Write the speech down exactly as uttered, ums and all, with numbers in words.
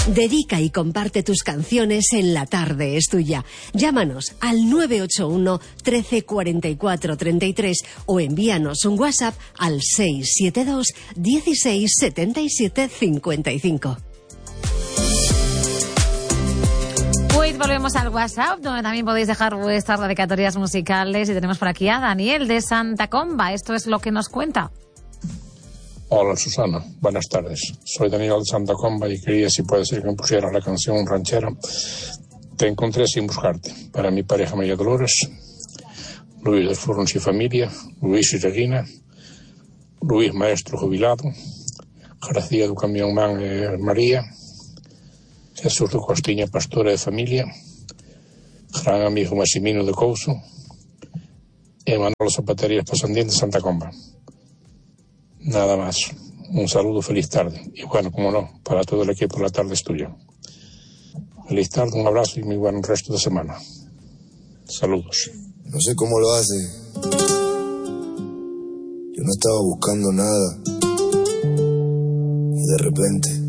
Dedica y comparte tus canciones en La Tarde es Tuya. Llámanos al nueve ocho uno, trece, cuarenta y cuatro, treinta y tres o envíanos un WhatsApp al seis siete dos, dieciséis, setenta y siete, cincuenta y cinco. Pues volvemos al WhatsApp, donde también podéis dejar vuestras dedicatorias musicales. Y tenemos por aquí a Daniel de Santa Comba. Esto es lo que nos cuenta. Hola Susana, buenas tardes. Soy Daniel de Santa Comba y quería, si puede ser, que me pusieras la canción ranchera Te encontré sin buscarte, para mi pareja María Dolores, Luis de Fornos y familia, Luis y Regina, Luis maestro jubilado, García do Camión Man e María, Jesús do Costiña pastora de familia, gran amigo Massimino de Couso e Manolo Zapaterías Pasandín de Santa Comba. Nada más. Un saludo, feliz tarde. Y bueno, como no, para todo el equipo, La Tarde es Tuya. Feliz tarde, un abrazo y muy buen resto de semana. Saludos. No sé cómo lo hace. Yo no estaba buscando nada. Y de repente